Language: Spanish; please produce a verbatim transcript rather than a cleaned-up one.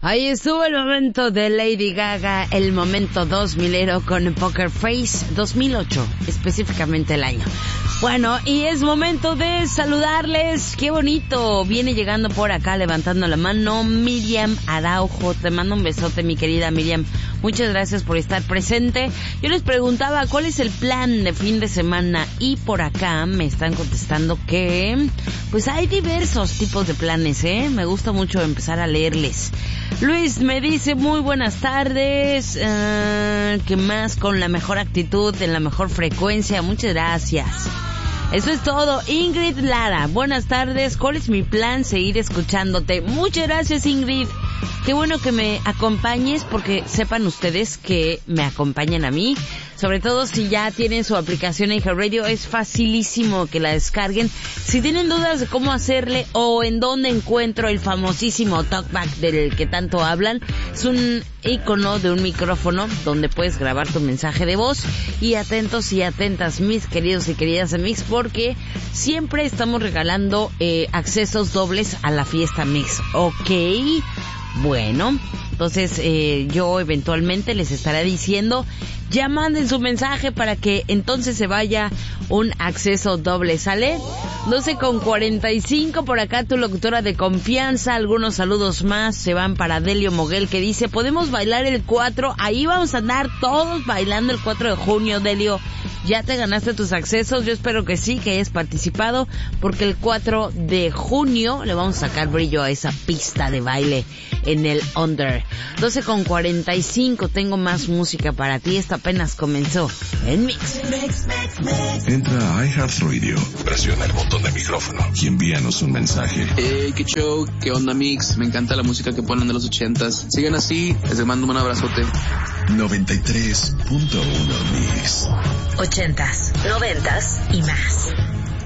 Ahí estuvo el momento de Lady Gaga, el momento dos milero con Poker Face dos mil ocho, específicamente el año. Bueno, y es momento de saludarles. Qué bonito. Viene llegando por acá levantando la mano Miriam Araujo. Te mando un besote, mi querida Miriam. Muchas gracias por estar presente. Yo les preguntaba cuál es el plan de fin de semana y por acá me están contestando que pues hay diversos tipos de planes, ¿eh? Me gusta mucho empezar a leerles. Luis me dice muy buenas tardes. Uh, ¿Qué más? Con la mejor actitud, en la mejor frecuencia. Muchas gracias. Eso es todo. Ingrid Lara, buenas tardes. ¿Cuál es mi plan? Seguir escuchándote. Muchas gracias, Ingrid. Qué bueno que me acompañes, porque sepan ustedes que me acompañan a mí. Sobre todo si ya tienen su aplicación en iHeartRadio, es facilísimo que la descarguen. Si tienen dudas de cómo hacerle o en dónde encuentro el famosísimo TalkBack del que tanto hablan, es un icono de un micrófono donde puedes grabar tu mensaje de voz. Y atentos y atentas, mis queridos y queridas Mix, porque siempre estamos regalando eh, accesos dobles a la fiesta Mix. Ok, bueno, entonces eh, yo eventualmente les estaré diciendo, ya manden su mensaje para que entonces se vaya un acceso doble, ¿sale? doce con cuarenta y cinco, por acá tu locutora de confianza. Algunos saludos más se van para Delio Moguel, que dice, ¿podemos bailar el cuatro? Ahí vamos a andar todos bailando el cuatro de junio, Delio. ¿Ya te ganaste tus accesos? Yo espero que sí, que hayas participado, porque el cuatro de junio le vamos a sacar brillo a esa pista de baile en el Under. doce con cuarenta y cinco, tengo más música para ti. Esto apenas comenzó en Mix. Entra a iHeartRadio, presiona el botón de micrófono y envíanos un mensaje. Hey, qué show, qué onda Mix, me encanta la música que ponen de los ochentas. Sigan así, les mando un abrazote. noventa y tres punto uno Mix. Ochentas, noventas y más.